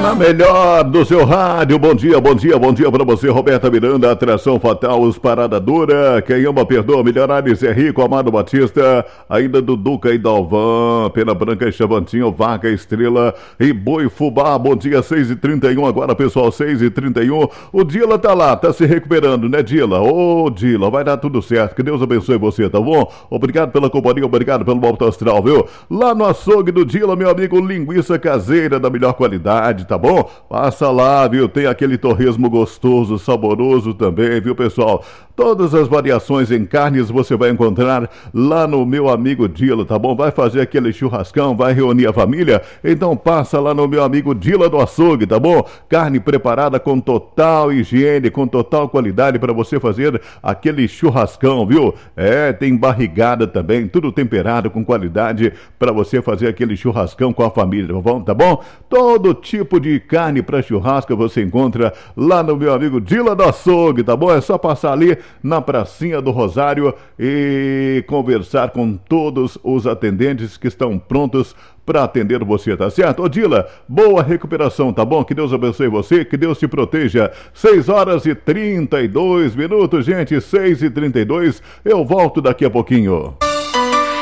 Na melhor do seu rádio, bom dia pra você, Roberta Miranda, Atração Fatal, Os Parada Dura, Quem Ama Perdoa, Milionários é Rico, Amado Batista, ainda do Duca e Dalvan, Pena Branca, Chavantinho, Vaca, Estrela e Boi Fubá, bom dia, 6h31, agora pessoal, 6h31, o Dila tá lá, tá se recuperando, né Dila? Ô Dila, vai dar tudo certo, que Deus abençoe você, tá bom? Obrigado pela companhia, obrigado pelo alto astral, viu? Lá no açougue do Dila, meu amigo, linguiça caseira da melhor qualidade, tá bom? Passa lá, viu? Tem aquele torresmo gostoso, saboroso também, viu, pessoal? Todas as variações em carnes você vai encontrar lá no meu amigo Dila, tá bom? Vai fazer aquele churrascão, vai reunir a família? Então passa lá no meu amigo Dila do açougue, tá bom? Carne preparada com total higiene, com total qualidade para você fazer aquele churrascão, viu? Tem barrigada também, tudo temperado com qualidade para você fazer aquele churrascão com a família, tá bom? Todo tipo de carne para churrasco você encontra lá no meu amigo Dila do açougue, tá bom? É só passar ali na pracinha do Rosário e conversar com todos os atendentes que estão prontos para atender você, tá certo? Ô Dila, boa recuperação, tá bom? Que Deus abençoe você, que Deus te proteja. 6h32, gente, 6h32, eu volto daqui a pouquinho.